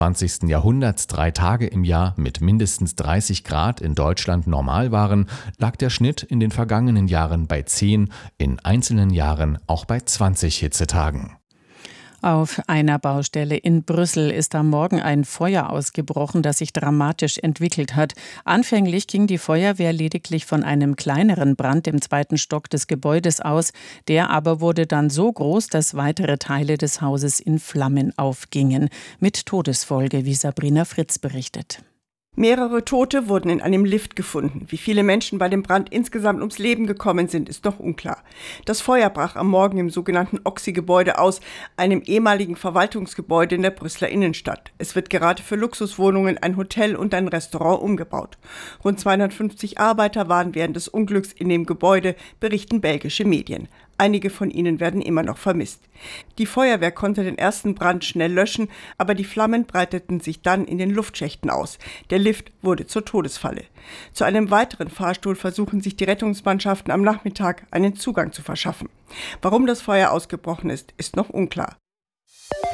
20. Jahrhunderts 3 Tage im Jahr mit mindestens 30 Grad in Deutschland normal waren, lag der Schnitt in den vergangenen Jahren bei 10, in einzelnen Jahren auch bei 20 Hitzetagen. Auf einer Baustelle in Brüssel ist am Morgen ein Feuer ausgebrochen, das sich dramatisch entwickelt hat. Anfänglich ging die Feuerwehr lediglich von einem kleineren Brand im 2. Stock des Gebäudes aus. Der aber wurde dann so groß, dass weitere Teile des Hauses in Flammen aufgingen. Mit Todesfolge, wie Sabrina Fritz berichtet. Mehrere Tote wurden in einem Lift gefunden. Wie viele Menschen bei dem Brand insgesamt ums Leben gekommen sind, ist noch unklar. Das Feuer brach am Morgen im sogenannten Oxy-Gebäude aus, einem ehemaligen Verwaltungsgebäude in der Brüsseler Innenstadt. Es wird gerade für Luxuswohnungen, ein Hotel und ein Restaurant umgebaut. Rund 250 Arbeiter waren während des Unglücks in dem Gebäude, berichten belgische Medien. Einige von ihnen werden immer noch vermisst. Die Feuerwehr konnte den ersten Brand schnell löschen, aber die Flammen breiteten sich dann in den Luftschächten aus. Der Lift wurde zur Todesfalle. Zu einem weiteren Fahrstuhl versuchen sich die Rettungsmannschaften am Nachmittag einen Zugang zu verschaffen. Warum das Feuer ausgebrochen ist, ist noch unklar.